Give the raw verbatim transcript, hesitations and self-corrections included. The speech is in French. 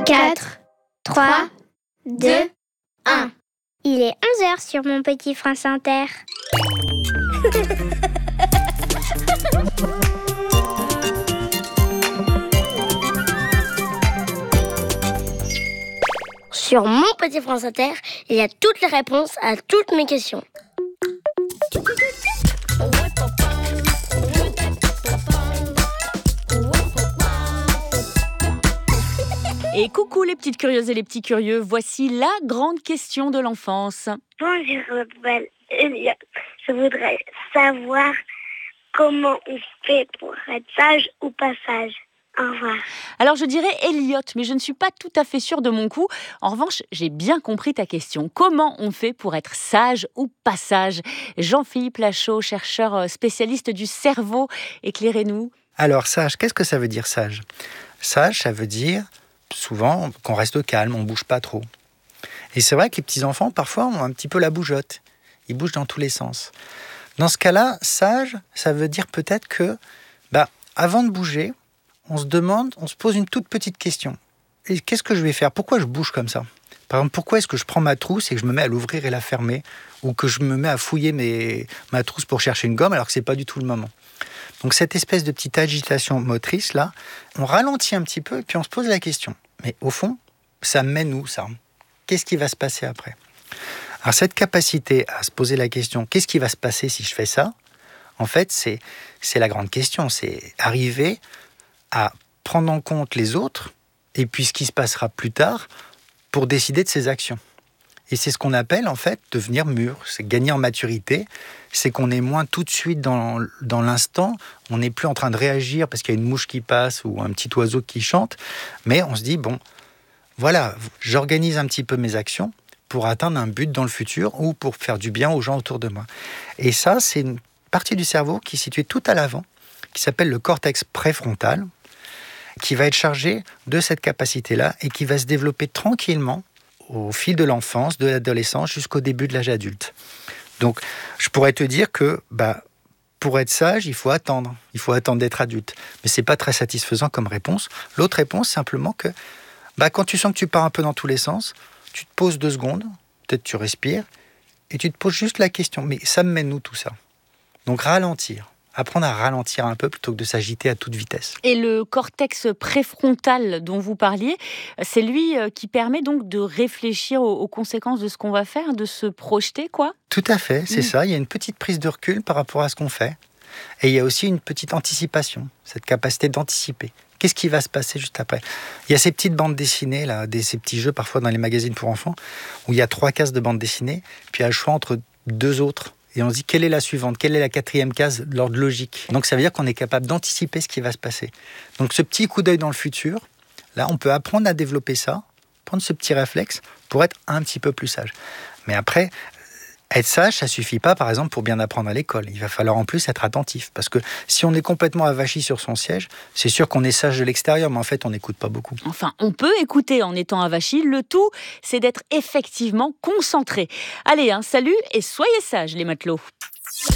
quatre, trois, deux, un. Il est onze heures sur mon petit France Inter. Sur mon petit France Inter, il y a toutes les réponses à toutes mes questions. Et coucou les petites curieuses et les petits curieux, voici la grande question de l'enfance. Bonjour, je m'appelle Elliot. Je voudrais savoir comment on fait pour être sage ou pas sage. Au revoir. Alors je dirais Elliot, mais je ne suis pas tout à fait sûre de mon coup. En revanche, j'ai bien compris ta question. Comment on fait pour être sage ou pas sage ? Jean-Philippe Lachaud, chercheur spécialiste du cerveau, éclairez-nous. Alors sage, qu'est-ce que ça veut dire sage ? Sage, ça veut dire souvent qu'on reste calme, on ne bouge pas trop. Et c'est vrai que les petits-enfants, parfois, ont un petit peu la bougeotte. Ils bougent dans tous les sens. Dans ce cas-là, sage, ça veut dire peut-être que, bah, avant de bouger, on se demande, on se pose une toute petite question. Et qu'est-ce que je vais faire ? Pourquoi je bouge comme ça ? Par exemple, pourquoi est-ce que je prends ma trousse et que je me mets à l'ouvrir et la fermer ? Ou que je me mets à fouiller mes, ma trousse pour chercher une gomme alors que ce n'est pas du tout le moment ? Donc cette espèce de petite agitation motrice, là, on ralentit un petit peu et puis on se pose la question. Mais au fond, ça mène où, ça ? Qu'est-ce qui va se passer après ? Alors cette capacité à se poser la question, qu'est-ce qui va se passer si je fais ça ? En fait, c'est, c'est la grande question. C'est arriver à prendre en compte les autres et puis ce qui se passera plus tard pour décider de ses actions. Et c'est ce qu'on appelle en fait devenir mûr, c'est gagner en maturité, c'est qu'on est moins tout de suite dans, dans l'instant, on n'est plus en train de réagir parce qu'il y a une mouche qui passe ou un petit oiseau qui chante, mais on se dit bon, voilà, j'organise un petit peu mes actions pour atteindre un but dans le futur ou pour faire du bien aux gens autour de moi. Et ça, c'est une partie du cerveau qui est située tout à l'avant, qui s'appelle le cortex préfrontal, qui va être chargé de cette capacité-là et qui va se développer tranquillement au fil de l'enfance, de l'adolescence, jusqu'au début de l'âge adulte. Donc, je pourrais te dire que bah, pour être sage, il faut attendre. Il faut attendre d'être adulte. Mais ce n'est pas très satisfaisant comme réponse. L'autre réponse, simplement que bah, quand tu sens que tu pars un peu dans tous les sens, tu te poses deux secondes, peut-être tu respires, et tu te poses juste la question, mais ça me mène où tout ça ? Donc, ralentir. Apprendre à ralentir un peu plutôt que de s'agiter à toute vitesse. Et le cortex préfrontal dont vous parliez, c'est lui qui permet donc de réfléchir aux, aux conséquences de ce qu'on va faire, de se projeter, quoi ? Tout à fait, c'est mmh. ça. Il y a une petite prise de recul par rapport à ce qu'on fait. Et il y a aussi une petite anticipation, cette capacité d'anticiper. Qu'est-ce qui va se passer juste après ? Il y a ces petites bandes dessinées, là, des, ces petits jeux parfois dans les magazines pour enfants, où il y a trois cases de bandes dessinées, puis il y a le choix entre deux autres. Et on se dit, quelle est la suivante ? Quelle est la quatrième case de l'ordre logique ? Donc ça veut dire qu'on est capable d'anticiper ce qui va se passer. Donc ce petit coup d'œil dans le futur, là, on peut apprendre à développer ça, prendre ce petit réflexe pour être un petit peu plus sage. Mais après, être sage, ça suffit pas, par exemple, pour bien apprendre à l'école. Il va falloir en plus être attentif. Parce que si on est complètement avachi sur son siège, c'est sûr qu'on est sage de l'extérieur, mais en fait, on n'écoute pas beaucoup. Enfin, on peut écouter en étant avachi. Le tout, c'est d'être effectivement concentré. Allez, hein, salut et soyez sages, les matelots.